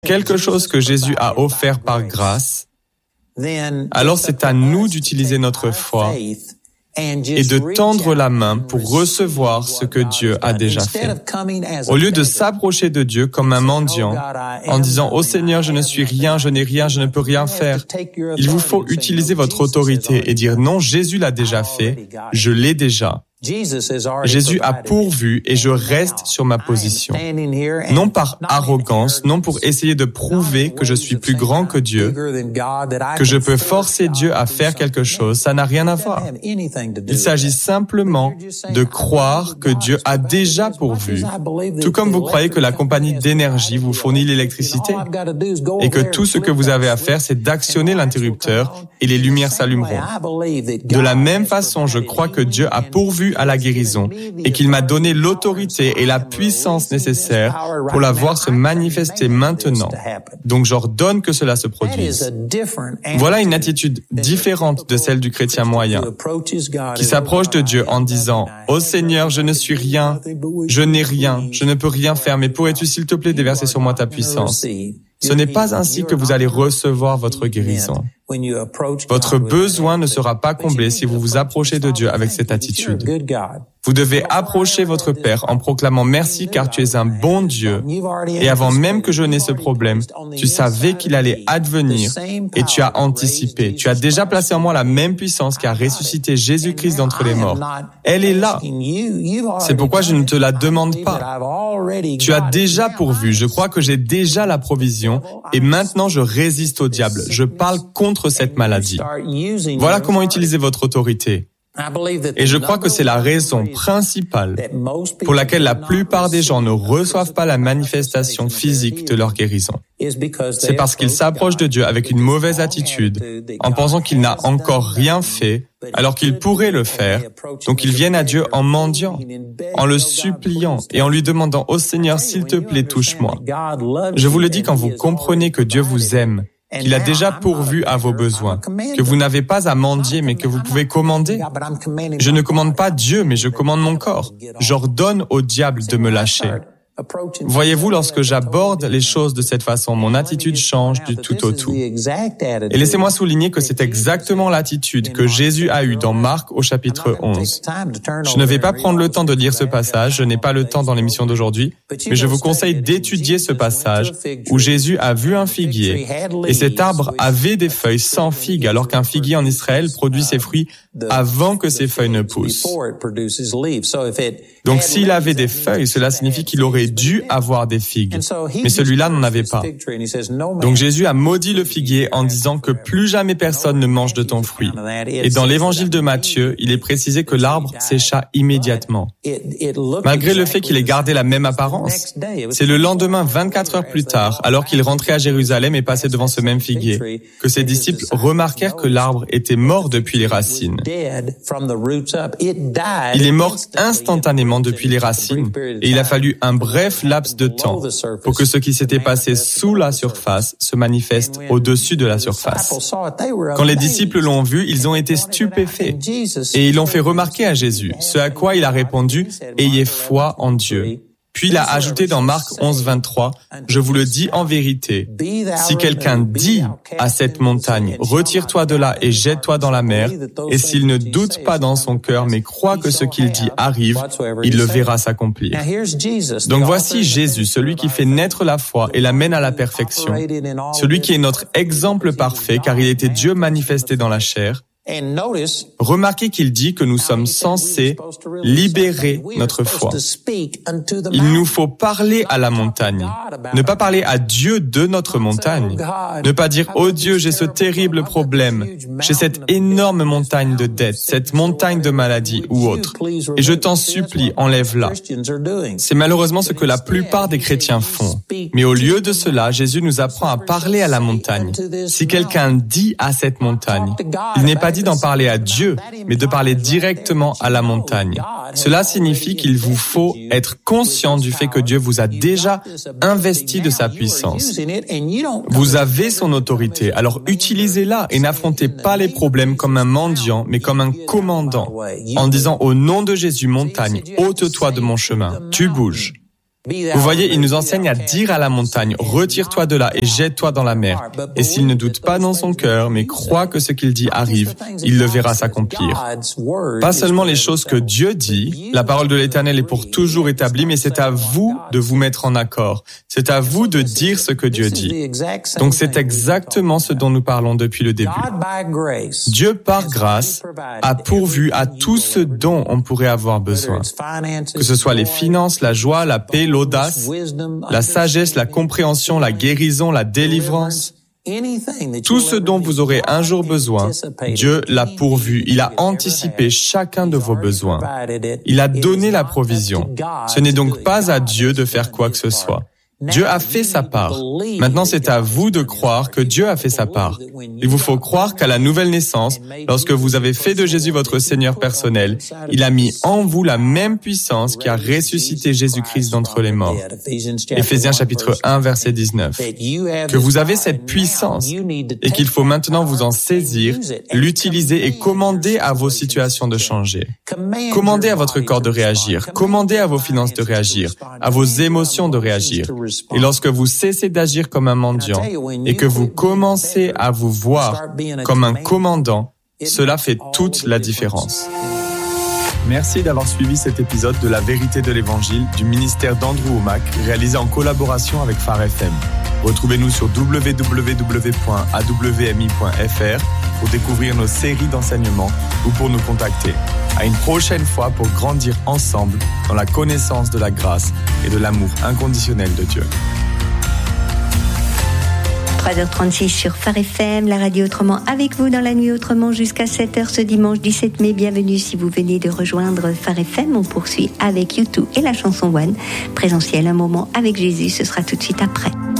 quelque chose que Jésus a offert par grâce, alors c'est à nous d'utiliser notre foi et de tendre la main pour recevoir ce que Dieu a déjà fait. Au lieu de s'approcher de Dieu comme un mendiant, en disant « Oh Seigneur, je ne suis rien, je n'ai rien, je ne peux rien faire », il vous faut utiliser votre autorité et dire « Non, Jésus l'a déjà fait, je l'ai déjà ». Jésus a pourvu et je reste sur ma position. Non par arrogance, non pour essayer de prouver que je suis plus grand que Dieu, que je peux forcer Dieu à faire quelque chose, ça n'a rien à voir. Il s'agit simplement de croire que Dieu a déjà pourvu, tout comme vous croyez que la compagnie d'énergie vous fournit l'électricité et que tout ce que vous avez à faire, c'est d'actionner l'interrupteur et les lumières s'allumeront. De la même façon, je crois que Dieu a pourvu à la guérison et qu'il m'a donné l'autorité et la puissance nécessaires pour la voir se manifester maintenant. Donc j'ordonne que cela se produise. Voilà une attitude différente de celle du chrétien moyen, qui s'approche de Dieu en disant « Oh Seigneur, je ne suis rien, je n'ai rien, je ne peux rien faire, mais pourrais-tu s'il te plaît déverser sur moi ta puissance ?» Ce n'est pas ainsi que vous allez recevoir votre guérison. Votre besoin ne sera pas comblé si vous vous approchez de Dieu avec cette attitude. Vous devez approcher votre Père en proclamant « Merci car tu es un bon Dieu. Et avant même que je n'ai ce problème, tu savais qu'il allait advenir et tu as anticipé. Tu as déjà placé en moi la même puissance qui a ressuscité Jésus-Christ d'entre les morts. Elle est là. C'est pourquoi je ne te la demande pas. Tu as déjà pourvu. Je crois que j'ai déjà la provision et maintenant je résiste au diable. Je parle contre cette maladie. » Voilà comment utiliser votre autorité. Et je crois que c'est la raison principale pour laquelle la plupart des gens ne reçoivent pas la manifestation physique de leur guérison. C'est parce qu'ils s'approchent de Dieu avec une mauvaise attitude, en pensant qu'il n'a encore rien fait, alors qu'il pourrait le faire. Donc ils viennent à Dieu en mendiant, en le suppliant et en lui demandant « Oh Seigneur, s'il te plaît, touche-moi ». Je vous le dis quand vous comprenez que Dieu vous aime, qu'il a déjà pourvu à vos besoins, que vous n'avez pas à mendier, mais que vous pouvez commander. Je ne commande pas Dieu, mais je commande mon corps. J'ordonne au diable de me lâcher. Voyez-vous, lorsque j'aborde les choses de cette façon, mon attitude change du tout au tout. Et laissez-moi souligner que c'est exactement l'attitude que Jésus a eue dans Marc au chapitre 11. Je ne vais pas prendre le temps de lire ce passage, je n'ai pas le temps dans l'émission d'aujourd'hui, mais je vous conseille d'étudier ce passage où Jésus a vu un figuier et cet arbre avait des feuilles sans figues, alors qu'un figuier en Israël produit ses fruits avant que ses feuilles ne poussent. Donc s'il avait des feuilles, cela signifie qu'il aurait dû avoir des figues, mais celui-là n'en avait pas. Donc Jésus a maudit le figuier en disant que plus jamais personne ne mange de ton fruit. Et dans l'évangile de Matthieu, il est précisé que l'arbre sécha immédiatement. Malgré le fait qu'il ait gardé la même apparence, c'est le lendemain, 24 heures plus tard, alors qu'il rentrait à Jérusalem et passait devant ce même figuier, que ses disciples remarquèrent que l'arbre était mort depuis les racines. Il est mort instantanément depuis les racines et il a fallu un bref laps de temps pour que ce qui s'était passé sous la surface se manifeste au-dessus de la surface. Quand les disciples l'ont vu, ils ont été stupéfaits et ils l'ont fait remarquer à Jésus, ce à quoi il a répondu « Ayez foi en Dieu ». Puis il a ajouté dans Marc 11, 23, « Je vous le dis en vérité, si quelqu'un dit à cette montagne, retire-toi de là et jette-toi dans la mer, et s'il ne doute pas dans son cœur, mais croit que ce qu'il dit arrive, il le verra s'accomplir. » Donc voici Jésus, celui qui fait naître la foi et la mène à la perfection, celui qui est notre exemple parfait, car il était Dieu manifesté dans la chair. Remarquez qu'il dit que nous sommes censés libérer notre foi. Il nous faut parler à la montagne, ne pas parler à Dieu de notre montagne, ne pas dire « Oh Dieu, j'ai ce terrible problème, j'ai cette énorme montagne de dettes, cette montagne de maladie ou autre, et je t'en supplie, enlève-la. » C'est malheureusement ce que la plupart des chrétiens font. Mais au lieu de cela, Jésus nous apprend à parler à la montagne. Si quelqu'un dit à cette montagne, il n'est pas dit d'en parler à Dieu, mais de parler directement à la montagne. Cela signifie qu'il vous faut être conscient du fait que Dieu vous a déjà investi de sa puissance. Vous avez son autorité, alors utilisez-la et n'affrontez pas les problèmes comme un mendiant, mais comme un commandant, en disant au nom de Jésus, montagne, ôte-toi de mon chemin, tu bouges. Vous voyez, il nous enseigne à dire à la montagne, retire-toi de là et jette-toi dans la mer. Et s'il ne doute pas dans son cœur, mais croit que ce qu'il dit arrive, il le verra s'accomplir. Pas seulement les choses que Dieu dit, la parole de l'Éternel est pour toujours établie, mais c'est à vous de vous mettre en accord. C'est à vous de dire ce que Dieu dit. Donc c'est exactement ce dont nous parlons depuis le début. Dieu, par grâce, a pourvu à tout ce dont on pourrait avoir besoin. Que ce soit les finances, la joie, la paix, l'audace, la sagesse, la compréhension, la guérison, la délivrance. Tout ce dont vous aurez un jour besoin, Dieu l'a pourvu. Il a anticipé chacun de vos besoins. Il a donné la provision. Ce n'est donc pas à Dieu de faire quoi que ce soit. Dieu a fait sa part. Maintenant, c'est à vous de croire que Dieu a fait sa part. Il vous faut croire qu'à la nouvelle naissance, lorsque vous avez fait de Jésus votre Seigneur personnel, il a mis en vous la même puissance qui a ressuscité Jésus-Christ d'entre les morts. Éphésiens chapitre 1, verset 19. Que vous avez cette puissance et qu'il faut maintenant vous en saisir, l'utiliser et commander à vos situations de changer. Commandez à votre corps de réagir. Commandez à vos finances de réagir, à vos émotions de réagir. Et lorsque vous cessez d'agir comme un mendiant et que vous commencez à vous voir comme un commandant, cela fait toute la différence. Merci d'avoir suivi cet épisode de La Vérité de l'Évangile du ministère d'Andrew Wommack, réalisé en collaboration avec Phare FM. Retrouvez-nous sur www.awmi.fr pour découvrir nos séries d'enseignements ou pour nous contacter. À une prochaine fois pour grandir ensemble dans la connaissance de la grâce et de l'amour inconditionnel de Dieu. 3h36 sur Phare FM, la radio autrement avec vous dans la nuit autrement jusqu'à 7h ce dimanche 17 mai. Bienvenue si vous venez de rejoindre Phare FM. On poursuit avec U2 et la chanson One. Présentiel, un moment avec Jésus, ce sera tout de suite après.